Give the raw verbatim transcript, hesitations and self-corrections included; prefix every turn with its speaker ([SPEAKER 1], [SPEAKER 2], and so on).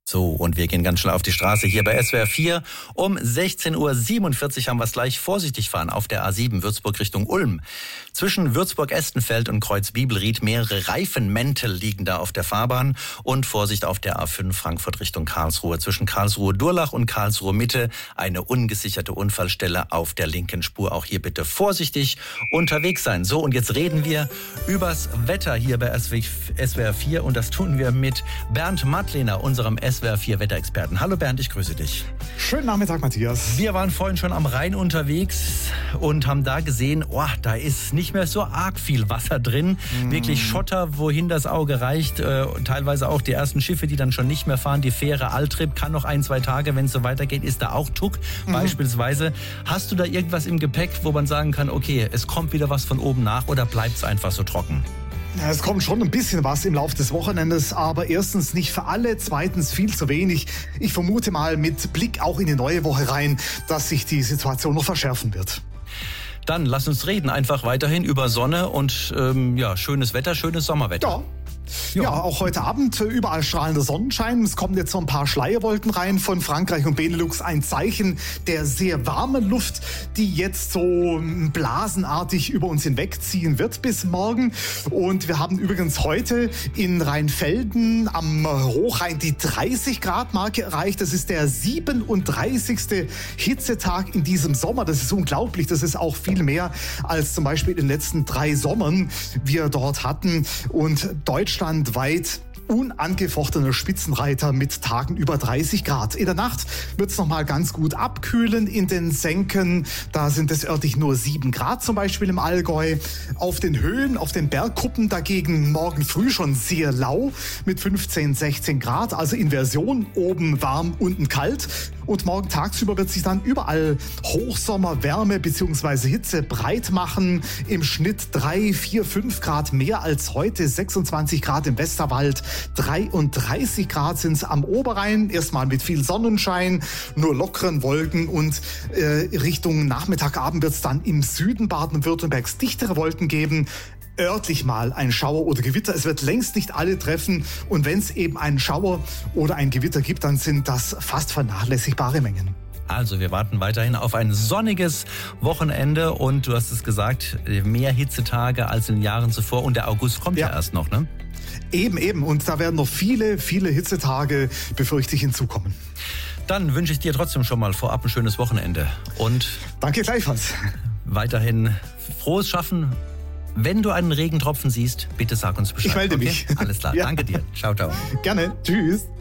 [SPEAKER 1] So, und wir gehen ganz schnell auf die Straße hier bei S W R vier. Um sechzehn Uhr siebenundvierzig haben wir es gleich. Vorsichtig fahren auf der A sieben Würzburg Richtung Ulm. Zwischen Würzburg-Estenfeld und Kreuz-Bibelried mehrere Reifenmäntel liegen da auf der Fahrbahn. Und Vorsicht auf der A fünf Frankfurt Richtung Karlsruhe. Zwischen Karlsruhe-Durlach und Karlsruhe-Mitte eine ungesicherte Unfallstelle auf der linken Spur. Auch hier bitte vorsichtig unterwegs sein. So, und jetzt reden wir übers Wetter hier bei S W R vier. Und das tun wir mit Bernd Mattlehner, unserem S W R vier Wetterexperten. Hallo Bernd, ich grüße dich.
[SPEAKER 2] Schönen Nachmittag, Matthias.
[SPEAKER 1] Wir waren vorhin schon am Rhein unterwegs und haben da gesehen, oh, da ist nicht mehr so arg viel Wasser drin. Mm. Wirklich Schotter, wohin das Auge reicht. Äh, teilweise auch die ersten Schiffe, die dann schon nicht mehr fahren. Die Fähre Altrip kann noch ein, zwei Tage, wenn es so weitergeht, ist da auch Tuck mm. beispielsweise. Hast du da irgendwas im Gepäck, wo man sagen kann, okay, es kommt wieder was von oben nach oder bleibt es einfach so trocken?
[SPEAKER 2] Ja, es kommt schon ein bisschen was im Laufe des Wochenendes, aber erstens nicht für alle, zweitens viel zu wenig. Ich vermute mal mit Blick auch in die neue Woche rein, dass sich die Situation noch verschärfen wird.
[SPEAKER 1] Dann lass uns reden einfach weiterhin über Sonne und ähm, ja, schönes Wetter, schönes Sommerwetter.
[SPEAKER 2] Ja. Ja. ja, auch heute Abend überall strahlender Sonnenschein. Es kommen jetzt so ein paar Schleierwolken rein von Frankreich und Benelux. Ein Zeichen der sehr warmen Luft, die jetzt so blasenartig über uns hinwegziehen wird bis morgen. Und wir haben übrigens heute in Rheinfelden am Hochrhein die dreißig Grad Marke erreicht. Das ist der siebenunddreißigste Hitzetag in diesem Sommer. Das ist unglaublich. Das ist auch viel mehr als zum Beispiel in den letzten drei Sommern wir dort hatten. Und Deutschland Deutschlandweit unangefochtener Spitzenreiter mit Tagen über dreißig Grad. In der Nacht wird es nochmal ganz gut abkühlen in den Senken. Da sind es örtlich nur sieben Grad zum Beispiel im Allgäu. Auf den Höhen, auf den Bergkuppen dagegen morgen früh schon sehr lau mit fünfzehn, sechzehn Grad. Also Inversion, oben warm, unten kalt. Und morgen tagsüber wird sich dann überall Hochsommerwärme bzw. Hitze breit machen. Im Schnitt drei, vier, fünf Grad mehr als heute. sechsundzwanzig Grad im Westerwald. dreiunddreißig Grad sind es am Oberrhein, erstmal mit viel Sonnenschein, nur lockeren Wolken und äh, Richtung Nachmittag, Abend wird es dann im Süden Baden-Württembergs dichtere Wolken geben. Örtlich mal ein Schauer oder Gewitter. Es wird längst nicht alle treffen und wenn es eben einen Schauer oder ein Gewitter gibt, dann sind das fast vernachlässigbare Mengen.
[SPEAKER 1] Also wir warten weiterhin auf ein sonniges Wochenende und du hast es gesagt, mehr Hitzetage als in den Jahren zuvor und der August kommt ja, ja erst noch, ne?
[SPEAKER 2] Eben, eben. Und da werden noch viele, viele Hitzetage, befürchte ich, hinzukommen.
[SPEAKER 1] Dann wünsche ich dir trotzdem schon mal vorab ein schönes Wochenende. Und
[SPEAKER 2] danke gleichfalls.
[SPEAKER 1] Weiterhin frohes Schaffen. Wenn du einen Regentropfen siehst, bitte sag uns Bescheid.
[SPEAKER 2] Ich melde
[SPEAKER 1] okay?
[SPEAKER 2] mich.
[SPEAKER 1] Alles klar. Ja. Danke dir. Ciao, ciao.
[SPEAKER 2] Gerne. Tschüss.